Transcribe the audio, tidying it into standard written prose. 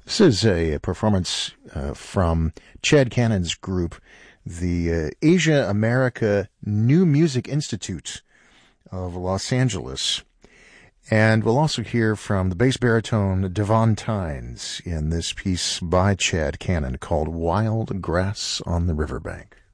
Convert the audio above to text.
This is a performance from Chad Cannon's group, the Asia America New Music Institute of Los Angeles. And we'll also hear from the bass baritone Devon Tynes in this piece by Chad Cannon called Wild Grass on the Riverbank.